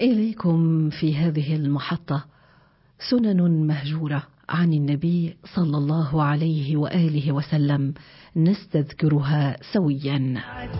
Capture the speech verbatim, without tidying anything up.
إليكم في هذه المحطة سنن مهجورة عن النبي صلى الله عليه وآله وسلم نستذكرها سويا.